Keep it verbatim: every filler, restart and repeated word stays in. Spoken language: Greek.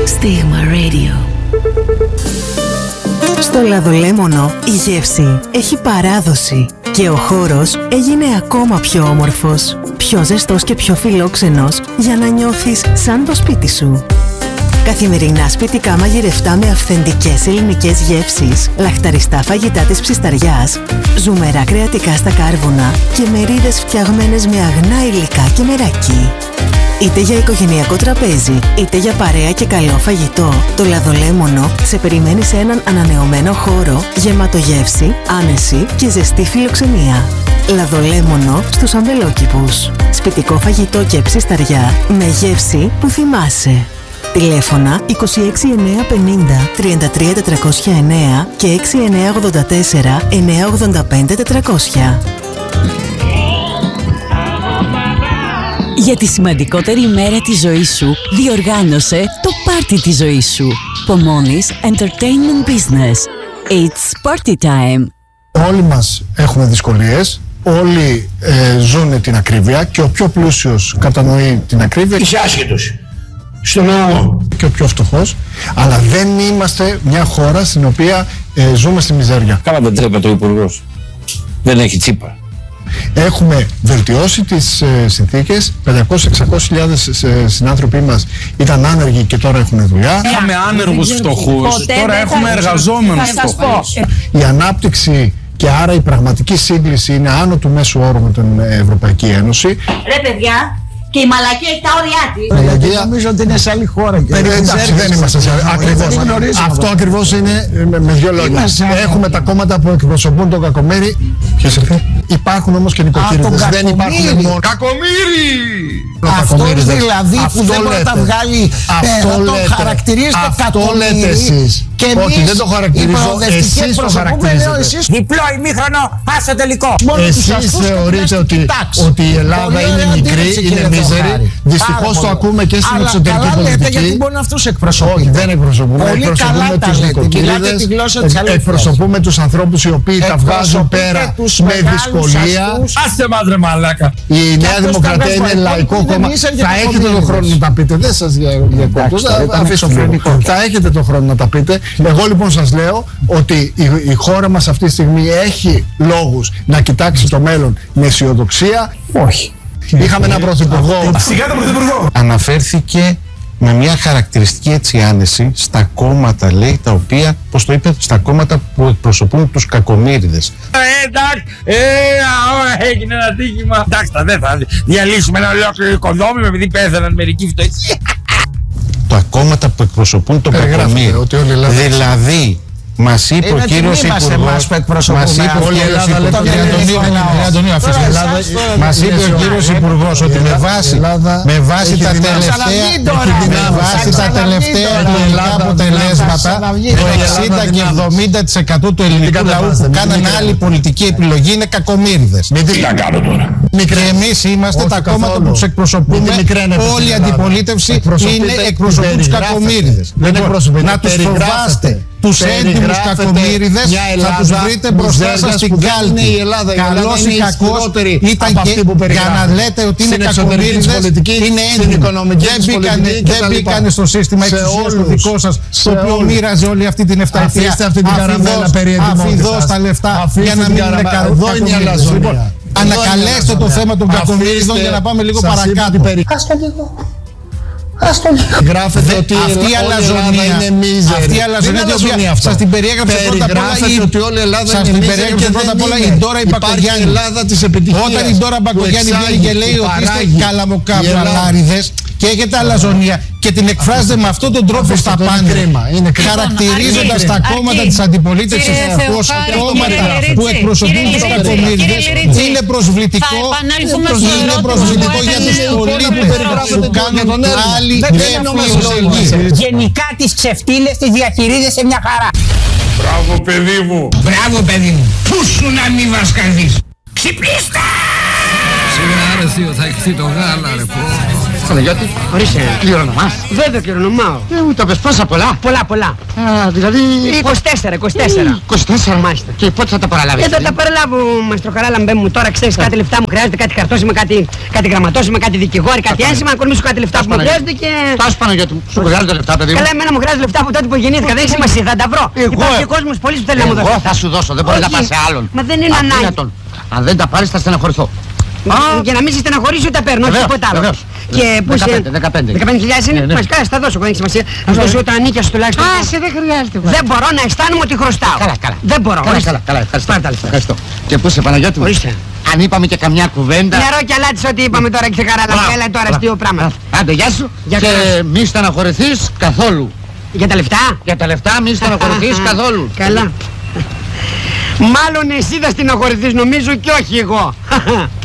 Στίγμα Radio. Στο Λαδολέμονο η γεύση έχει παράδοση και ο χώρος έγινε ακόμα πιο όμορφος, πιο ζεστός και πιο φιλόξενος για να νιώθεις σαν το σπίτι σου. Καθημερινά σπιτικά μαγειρευτά με αυθεντικές ελληνικές γεύσεις, λαχταριστά φαγητά της ψισταριάς, ζουμερά κρεατικά στα κάρβουνα και μερίδες φτιαγμένες με αγνά υλικά και μεράκι. Είτε για οικογενειακό τραπέζι, είτε για παρέα και καλό φαγητό, το Λαδολέμονο σε περιμένει σε έναν ανανεωμένο χώρο, γεμάτο γεύση, άνεση και ζεστή φιλοξενία. Λαδολέμονο στους Αμπελόκηπους. Σπιτικό φαγητό και ψισταριά με γεύση που θυμάσαι. Τηλέφωνα είκοσι έξι εννιακόσια πενήντα τριάντα τρία τετρακόσια εννέα και έξι εννιακόσια ογδόντα τέσσερα εννιακόσια ογδόντα πέντε τετρακόσια. Για τη σημαντικότερη ημέρα της ζωής σου, διοργάνωσε το πάρτι της ζωής σου. Pomoni's Entertainment Business. It's party time. Όλοι μας έχουμε δυσκολίες, όλοι ε, ζουν την ακρίβεια και ο πιο πλούσιος κατανοεί την ακρίβεια. Είσαι άσχετος. Στον νόμο. Και ο πιο φτωχός, αλλά δεν είμαστε μια χώρα στην οποία ε, ζούμε στη μιζέρια. Καλά δεν τρέπεται ο υπουργός. Δεν έχει τσίπα. Έχουμε βελτιώσει τις ε, συνθήκες. πεντακόσιες με εξακόσιες χιλιάδες ε, συνάνθρωποι μας ήταν άνεργοι και τώρα έχουν δουλειά. Είχαμε άνεργους φτωχούς, τώρα έχουμε εργαζόμενους φτωχούς. Η ανάπτυξη και άρα η πραγματική σύγκληση είναι άνω του μέσου όρου με την Ευρωπαϊκή Ένωση. Ρε παιδιά, και η μαλακία έχει τα όρια της. Γιατί νομίζω ότι είναι σε άλλη χώρα. Εντάξει, δεν είμαστε σε άλλη χώρα. Αυτό ακριβώς είναι με δύο λόγια. Έχουμε τα κόμματα που εκπροσωπούν τον κακομοίρη. Ποιος ήρθε? Υπάρχουν όμως και νοικοκύριδες. Δεν υπάρχουν μόνο. Κακομοίρη! Αυτός δηλαδή που δεν μπορεί να τα βγάλει, το χαρακτηρίζετε κακομοίρη. Όχι, δεν το χαρακτηρίζω. Εσείς το χαρακτηρίζετε. Διπλό ημίχρονο, άσε τελικό. Εσείς θεωρείτε ότι η Ελλάδα είναι μικρή, είναι μίζερη. Δυστυχώς το ακούμε και στην εξωτερική πολιτική. Γιατί μπορεί να αυτούς εκπροσωπούν. Όχι, δεν εκπροσωπούμε. Εκπροσωπούμε τους νοικοκύριδες. Εκπροσωπούμε τους ανθρώπους οι οποίοι τα βγάζουν πέρα με δυσκολία. Άστε μας ρε μαλάκα. Η Νέα Δημοκρατία είναι λαϊκό κόμμα. Θα έχετε τον χρόνο να τα πείτε. Δεν σας διακόπτω. Θα έχετε τον χρόνο να τα πείτε. Εγώ λοιπόν σας λέω ότι η, η χώρα μας αυτή τη στιγμή έχει λόγους να κοιτάξει το μέλλον με αισιοδοξία. Όχι. Είχαμε έναν πρωθυπουργό. Σιγά τον πρωθυπουργό. Αναφέρθηκε με μια χαρακτηριστική έτσι άνεση στα κόμματα, λέει, τα οποία, πώς το είπε, στα κόμματα που εκπροσωπούν τους κακομοίριδες. Ε, εντάξει, ε, έγινε ένα τύχημα. Εντάξει, δεν θα διαλύσουμε ένα ολόκληρο οικοδόμημα επειδή πέθαναν μερικοί φτωχοί. Τα κόμματα που εκπροσωπούν τον κακομοίρη. Δηλαδή, μας είπε ο κύριος Υπουργός, μας είπε ο κύριος Μας είπε ο κύριος Υπουργός ότι με βάση με βάση τα τελευταία ελληνικά αποτελέσματα το εξήντα και εβδομήντα τοις εκατό του ελληνικού λαού που κάνανε άλλη πολιτική επιλογή είναι κακομοίριδες. Τι να κάνω τώρα. Και εμείς είμαστε τα κόμματα που τους εκπροσωπούμε. Όλη η αντιπολίτευση είναι εκπροσωπούν τους κακομοίριδες. Να τους φοβάστε. Τους έντιμους κακομοίριδες θα τους βρείτε μπροστά σας στην κάλπη. Καλός ή κακός ήταν και για να λέτε ότι είναι κακομοίριδες, είναι έντιμοι. Δεν μπήκανε στο σύστημα εξουσίας το δικό σας, το οποίο μοίραζε όλη αυτή την εφταετία. Αφιδώς τα λεφτά για να μην είναι κακομοίριδες. Λοιπόν, ανακαλέστε το θέμα των κακομοίριδων για να πάμε λίγο παρακάτω. Ας το λίγο. Γράφετε ότι αυτή η αλαζονία είναι μίζερη. Αυτή η αλαζονία την οποία σας την περιέγραψε πρώτα απ' όλα η ότι όλη η Ελλάδα σας είναι την μίζερη περιέγραψε και πρώτα απ' όλα δεν η Ντόρα η είναι. Μπακογιάννη. Υπάρχει η Ελλάδα της επιτυχίας. Όταν η Ντόρα Μπακογιάννη βγαίνει και λέει ότι είστε καλαμοκαβλάριδες και έχετε αλαζονία και την εκφράζετε με αυτόν τον τρόπο στα πάντα, χαρακτηρίζοντας τα κόμματα της αντιπολίτευσης ως κόμματα που εκπροσωπούν τους κακομοίριδες, είναι προσβλητικό, είναι προσβλητικό για τους πολίτες που κάνουν άλλη επιλογή. Γενικά τις ξεφτύλες τις διαχειρίζεσαι σε μια χαρά. Μπράβο παιδί μου. Μπράβο παιδί μου. Πού σου να μην βασκανείς. Ξυπνήστε! Σήμερα άρεσε θα έχεις το γάλα ρε πω. Παναγιώτη. Ορίστε. Κληρονομάς. Βέβαια κληρονομάω. Ε, μου το πες πόσα πολλά. Πολλά, πολλά. Α, δηλαδή. είκοσι τέσσερα, είκοσι τέσσερα. είκοσι τέσσερα. Μάλιστα. Και πότε θα τα παραλάβεις? Ε, θα τα παραλάβω, μαστροκαρά λαμπέ μου. Τώρα ξέρεις κάτι λεφτά μου χρειάζεται, κάτι χαρτόσημα, κάτι, κάτι γραμματόσημα, κάτι δικηγόρι, κάτι ένσημα. Να κορμίσω κάτι λεφτά που μου χρειάζεται και. Τάσου Παναγιώτη μου. Σου χρειάζονται λεφτά, παιδί μου. Καλά, εμένα μου χρειάζεται λεφτά από τότε που γεννήθηκα. Δεν έχει σημασία, θα τα βρω. Υπάρχει κόσμος πολύ που θέλει να μου δώσει. Εγώ θα σου δώσω, δεν μπορεί να πας σε άλλον. Μα δεν είναι ανάγκη. Αν δεν τα πάρεις θα στεναχωρηθώ. Για να μην σε στεναχωρήσω ούτε παίρνω, όχι τίποτα άλλο. Και πού είσαι. δεκαπέντε χιλιάδες είναι. Μας κάνεις, θα δώσω, δεν έχει σημασία. Να σου δώσω τα ανήκια σου τουλάχιστον. Άσε, δεν χρειάζεται. Δεν μπορώ να αισθάνομαι ότι χρωστάω. Καλά, καλά. Δεν μπορώ. Καλά, καλά, καλά. Ευχαριστώ. Και πού είσαι, Παναγιώτη μου? Ορίστε. Αν είπαμε και καμιά κουβέντα. Νερό και αλάτι ό,τι είπαμε τώρα και χαρά. Έλα τώρα αστείο πράγμα. Άντε, γεια σου. Και μη στεναχωρηθείς καθόλου. Για τα λεφτά? Για τα λεφτά μη στεναχωρηθείς καθόλου. Καλά. Μάλλον εσύ θα στεναχωρηθείς νομίζω και όχι εγώ.